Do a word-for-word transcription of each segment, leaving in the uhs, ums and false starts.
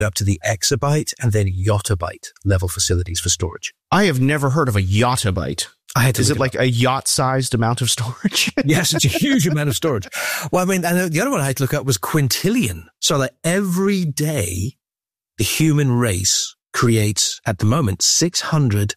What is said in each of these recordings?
up to the exabyte and then yottabyte level facilities for storage. I have never heard of a yottabyte. I had to Is it it like up. a yacht-sized amount of storage? Yes, it's a huge amount of storage. Well, I mean, and the other one I had to look up was quintillion. So like every day, the human race creates, at the moment, six hundred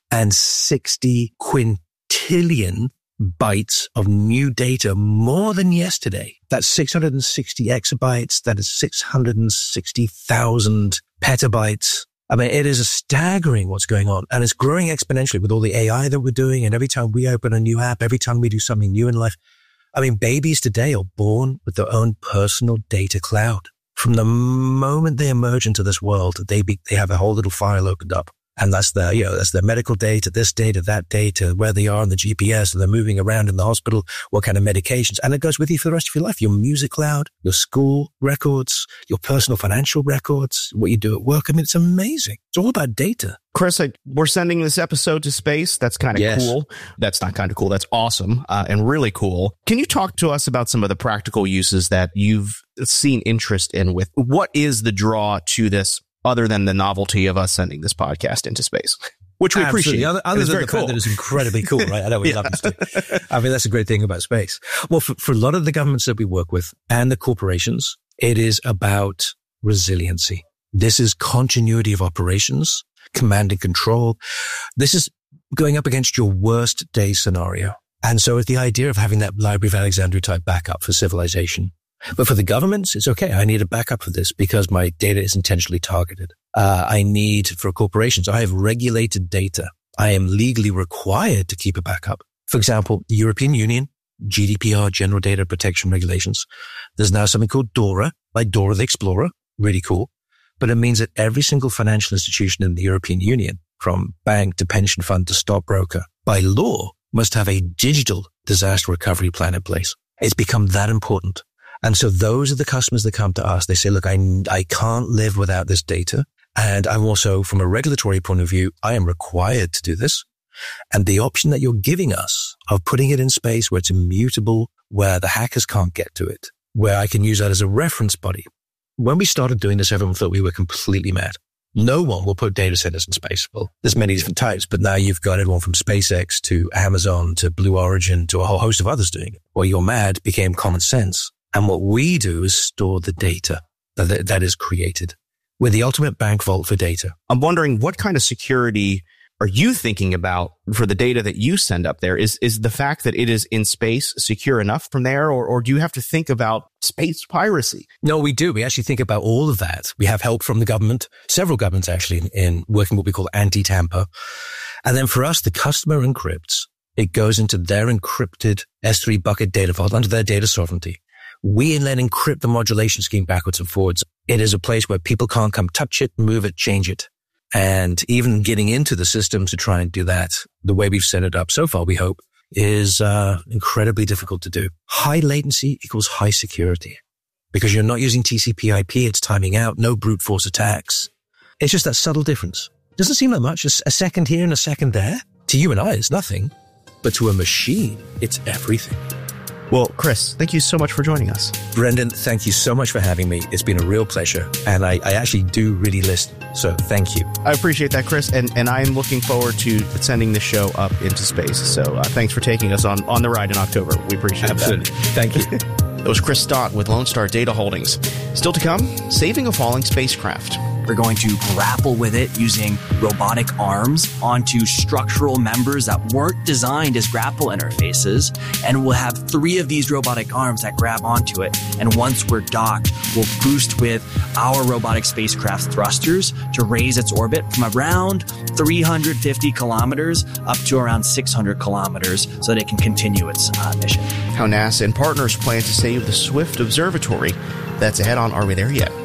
sixty quintillion bytes of new data, more than yesterday. That's six hundred sixty exabytes. That is six hundred sixty thousand petabytes. I mean, it is staggering what's going on, and it's growing exponentially with all the A I that we're doing. And every time we open a new app, every time we do something new in life, I mean, babies today are born with their own personal data cloud. From the moment they emerge into this world, they be, they have a whole little file opened up. And that's their, you know, that's their medical data, this data, that data, where they are on the G P S, and they're moving around in the hospital, what kind of medications. And it goes with you for the rest of your life. Your music cloud, your school records, your personal financial records, what you do at work. I mean, it's amazing. It's all about data. Chris, I, we're sending this episode to space. That's kind of Yes. cool. That's not kind of cool. That's awesome uh, and really cool. Can you talk to us about some of the practical uses that you've seen interest in with what is the draw to this other than the novelty of us sending this podcast into space, which we Absolutely. appreciate. Other, other it's than very the cool. fact that it's incredibly cool, right? I know we Yeah. love it too. I mean, that's a great thing about space. Well, for, for a lot of the governments that we work with and the corporations, it is about resiliency. This is continuity of operations, command and control. This is going up against your worst day scenario. And so it's the idea of having that Library of Alexandria type backup for civilization. But for the governments, it's okay. I need a backup for this because my data is intentionally targeted. Uh, I need, for corporations, I have regulated data. I am legally required to keep a backup. For example, the European Union, G D P R, General Data Protection Regulations. There's now something called DORA, like Dora the Explorer. Really cool. But it means that every single financial institution in the European Union, from bank to pension fund to stockbroker, by law, must have a digital disaster recovery plan in place. It's become that important. And so those are the customers that come to us. They say, look, I, I can't live without this data. And I'm also, from a regulatory point of view, I am required to do this. And the option that you're giving us of putting it in space where it's immutable, where the hackers can't get to it, where I can use that as a reference body. When we started doing this, everyone thought we were completely mad. No one will put data centers in space. Well, there's many different types, but now you've got everyone from SpaceX to Amazon to Blue Origin to a whole host of others doing it. Well, you're mad became common sense. And what we do is store the data that, that is created. We're the ultimate bank vault for data. I'm wondering what kind of security are you thinking about for the data that you send up there? Is is the fact that it is in space secure enough from there, or, or do you have to think about space piracy? No, we do. We actually think about all of that. We have help from the government, several governments actually, in, in working what we call anti-tamper. And then for us, the customer encrypts. It goes into their encrypted S three bucket data vault under their data sovereignty. We then encrypt the modulation scheme backwards and forwards. It is a place where people can't come touch it, move it, change it. And even getting into the system to try and do that, the way we've set it up so far, we hope, is uh, incredibly difficult to do. High latency equals high security. Because you're not using T C P I P, it's timing out, no brute force attacks. It's just that subtle difference. Doesn't seem like much. A second here and a second there. To you and I, it's nothing. But to a machine, it's everything. Well, Chris, thank you so much for joining us. Brendan, thank you so much for having me. It's been a real pleasure. And I, I actually do really listen. So thank you. I appreciate that, Chris. And, and I'm looking forward to sending the show up into space. So uh, thanks for taking us on, on the ride in October. We appreciate Absolutely. that. Thank you. That was Chris Stott with Lone Star Data Holdings. Still to come, saving a falling spacecraft. We're going to grapple with it using robotic arms onto structural members that weren't designed as grapple interfaces. And we'll have three of these robotic arms that grab onto it. And once we're docked, we'll boost with our robotic spacecraft thrusters to raise its orbit from around three hundred fifty kilometers up to around six hundred kilometers so that it can continue its uh, mission. How NASA and partners plan to save the Swift Observatory. That's ahead on Are We There Yet?